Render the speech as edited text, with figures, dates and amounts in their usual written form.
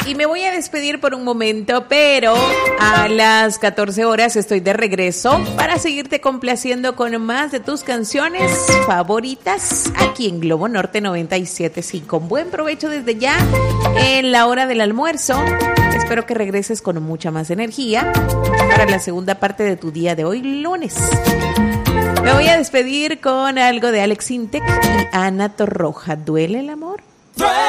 Y me voy a despedir por un momento, pero a las 14 horas estoy de regreso para seguirte complaciendo con más de tus canciones favoritas aquí en Globo Norte 97.5. Buen provecho desde ya en la hora del almuerzo. Espero que regreses con mucha más energía para la segunda parte de tu día de hoy, lunes. Me voy a despedir con algo de Alex Intec y Ana Torroja. ¿Duele el amor?